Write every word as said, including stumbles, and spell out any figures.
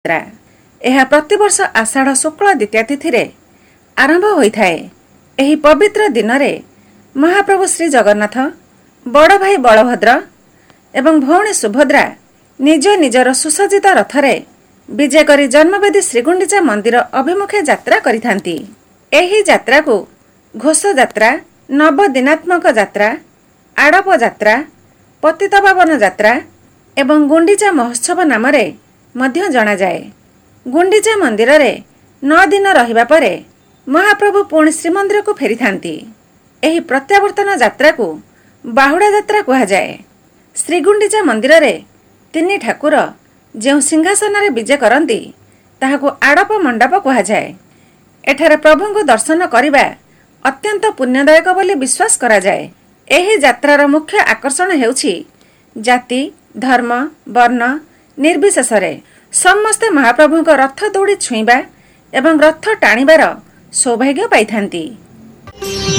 ଯାତ୍ରା। ଏହା ପ୍ରତିବର୍ଷ ଆଷାଢ଼ ଶୁକ୍ଳ ଦ୍ୱିତୀୟା ତିଥିରେ ଆରମ୍ଭ ହୋଇଥାଏ। ଏହି ପବିତ୍ର ଦିନରେ ମହାପ୍ରଭୁ ଶ୍ରୀ ଜଗନ୍ନାଥ, ବଡ଼ ଭାଇ ବଳଭଦ୍ର ଏବଂ ଭଉଣୀ ସୁଭଦ୍ରା ନିଜ ନିଜର ସୁସଜ୍ଜିତ ରଥରେ ବିଜେ କରି ଜନ୍ମବେଦୀ ଶ୍ରୀଗୁଣ୍ଡିଚା ମନ୍ଦିର ଅଭିମୁଖେ ଯାତ୍ରା କରିଥାନ୍ତି। ଏହି ଯାତ୍ରାକୁ ଘୋଷଯାତ୍ରା, ନବଦିନାତ୍ମକ ଯାତ୍ରା, ଆଡ଼ପ ଯାତ୍ରା, ପତିତପାବନ ଯାତ୍ରା ଏବଂ ଗୁଣ୍ଡିଚା ମହୋତ୍ସବ ନାମରେ ମଧ୍ୟ ଜଣାଯାଏ। ଗୁଣ୍ଡିଚା ମନ୍ଦିରରେ ନଅ ଦିନ ରହିବା ପରେ ମହାପ୍ରଭୁ ପୁଣି ଶ୍ରୀମନ୍ଦିରକୁ ଫେରିଥାନ୍ତି। ଏହି ପ୍ରତ୍ୟାବର୍ତ୍ତନ ଯାତ୍ରାକୁ ବାହୁଡ଼ା ଯାତ୍ରା କୁହାଯାଏ। ଶ୍ରୀଗୁଣ୍ଡିଚା ମନ୍ଦିରରେ ତିନି ଠାକୁର ଯେଉଁ ସିଂହାସନରେ ବିଜେ କରନ୍ତି ତାହାକୁ ଆଡ଼ପ ମଣ୍ଡପ କୁହାଯାଏ। ଏଠାରେ ପ୍ରଭୁଙ୍କୁ ଦର୍ଶନ କରିବା ଅତ୍ୟନ୍ତ ପୁଣ୍ୟଦାୟକ ବୋଲି ବିଶ୍ୱାସ କରାଯାଏ। ଏହି ଯାତ୍ରାର ମୁଖ୍ୟ ଆକର୍ଷଣ ହେଉଛି ଜାତି, ଧର୍ମ, ବର୍ଣ୍ଣ ନିର୍ବିଶେଷରେ ସମସ୍ତେ ମହାପ୍ରଭୁଙ୍କ ରଥ ଦୌଡ଼ି ଛୁଇଁବା ଏବଂ ରଥ ଟାଣିବାର ସୌଭାଗ୍ୟ ପାଇଥାନ୍ତି।